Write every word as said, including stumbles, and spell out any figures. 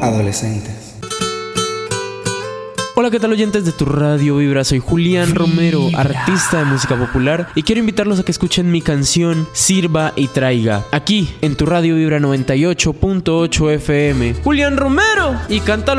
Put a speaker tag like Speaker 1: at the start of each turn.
Speaker 1: adolescentes.
Speaker 2: Hola, ¿qué tal, oyentes de tu Radio Vibra? Soy Julián Romero, artista de música popular, y quiero invitarlos a que escuchen mi canción Sirva y Traiga, aquí en tu Radio Vibra noventa y ocho punto ocho F M. Julián Romero, y cántalo